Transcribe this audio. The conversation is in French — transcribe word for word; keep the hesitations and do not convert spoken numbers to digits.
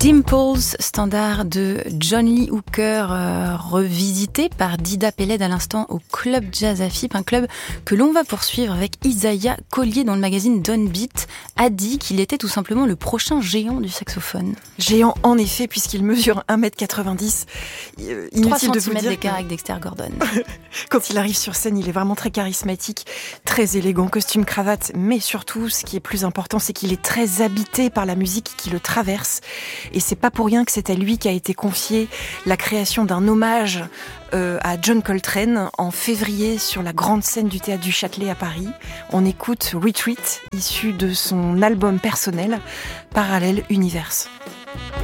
Dimples, standard de John Lee Hooker, euh, revisité par Dida Peled à l'instant au Club Jazz Afip, un club que l'on va poursuivre avec Isaiah Collier, dont le magazine Downbeat a dit qu'il était tout simplement le prochain géant du saxophone. Géant en effet, puisqu'il mesure un mètre quatre-vingt-dix. Euh, trois centimètres d'écart avec Dexter Gordon. Quand il arrive sur scène, il est vraiment très charismatique, très élégant, costume, cravate, mais surtout, ce qui est plus important, c'est qu'il est très habité par la musique qui le traverse. Et c'est pas pour rien que c'est à lui qu'a été confiée la création d'un hommage euh, à John Coltrane en février sur la grande scène du Théâtre du Châtelet à Paris. On écoute Retreat, issu de son album personnel Parallel Universe.